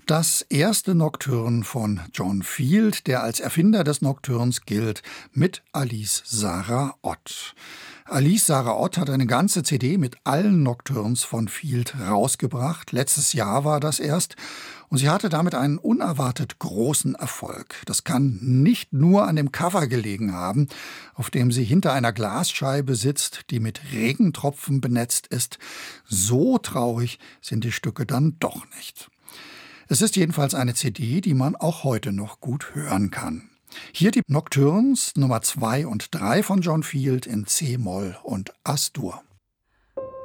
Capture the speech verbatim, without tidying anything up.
Das erste Nocturne von John Field, der als Erfinder des Nocturnes gilt, mit Alice Sarah Ott. Alice Sarah Ott hat eine ganze C D mit allen Nocturnes von Field rausgebracht. Letztes Jahr war das erst. Und sie hatte damit einen unerwartet großen Erfolg. Das kann nicht nur an dem Cover gelegen haben, auf dem sie hinter einer Glasscheibe sitzt, die mit Regentropfen benetzt ist. So traurig sind die Stücke dann doch nicht. Es ist jedenfalls eine C D, die man auch heute noch gut hören kann. Hier die Nocturnes Nummer zwei und drei von John Field in C-Moll und As-Dur.